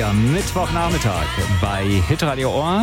wieder Mittwochnachmittag bei Hitradio Ohr.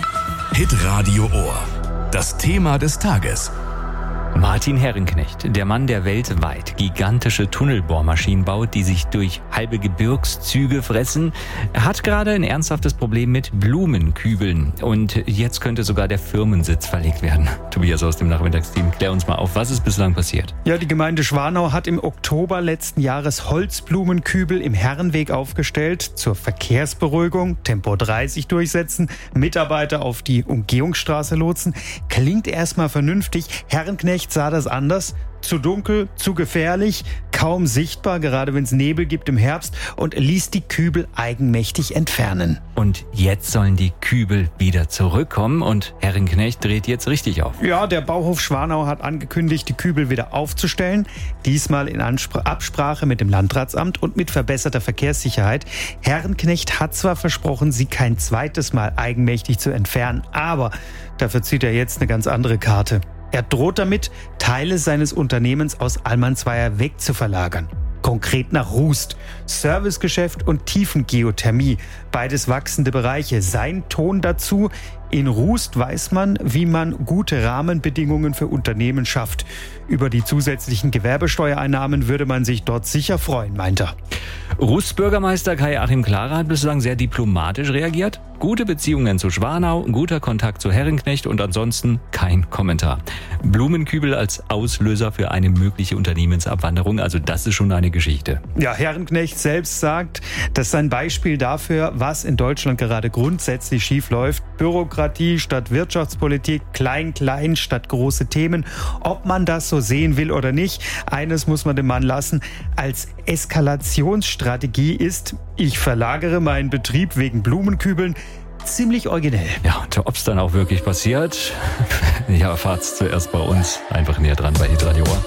Hitradio Ohr. Das Thema des Tages. Martin Herrenknecht, der Mann, der weltweit gigantische Tunnelbohrmaschinen baut, die sich durch halbe Gebirgszüge fressen, hat gerade ein ernsthaftes Problem mit Blumenkübeln. Und jetzt könnte sogar der Firmensitz verlegt werden. Tobias aus dem Nachmittagsteam, klär uns mal auf, was ist bislang passiert? Ja, die Gemeinde Schwanau hat im Oktober letzten Jahres Holzblumenkübel im Herrenweg aufgestellt. Zur Verkehrsberuhigung, Tempo 30 durchsetzen, Mitarbeiter auf die Umgehungsstraße lotsen. Klingt erstmal vernünftig. Herrenknecht sah das anders. Zu dunkel, zu gefährlich, kaum sichtbar, gerade wenn es Nebel gibt im Herbst, und ließ die Kübel eigenmächtig entfernen. Und jetzt sollen die Kübel wieder zurückkommen und Herrenknecht dreht jetzt richtig auf. Ja, der Bauhof Schwanau hat angekündigt, die Kübel wieder aufzustellen. Diesmal in Absprache mit dem Landratsamt und mit verbesserter Verkehrssicherheit. Herrenknecht hat zwar versprochen, sie kein zweites Mal eigenmächtig zu entfernen, aber dafür zieht er jetzt eine ganz andere Karte. Er droht damit, Teile seines Unternehmens aus Allmannsweier wegzuverlagern. Konkret nach Rust. Servicegeschäft und Tiefengeothermie. Beides wachsende Bereiche. Sein Ton dazu: In Rust weiß man, wie man gute Rahmenbedingungen für Unternehmen schafft. Über die zusätzlichen Gewerbesteuereinnahmen würde man sich dort sicher freuen, meint er. Rusts Bürgermeister Kai-Achim Klara hat bislang sehr diplomatisch reagiert. Gute Beziehungen zu Schwanau, guter Kontakt zu Herrenknecht und ansonsten kein Kommentar. Blumenkübel als Auslöser für eine mögliche Unternehmensabwanderung, also das ist schon eine Geschichte. Ja, Herrenknecht selbst sagt, das ist ein Beispiel dafür, was in Deutschland gerade grundsätzlich schief läuft. Bürokratie statt Wirtschaftspolitik, klein statt große Themen. Ob man das so sehen will oder nicht, eines muss man dem Mann lassen: Als Eskalationsstrategie ist: Ich verlagere meinen Betrieb wegen Blumenkübeln. Ziemlich originell. Ja, und ob es dann auch wirklich passiert, ja, erfahrt's zuerst bei uns. Einfach näher dran bei Hitradio Ohr.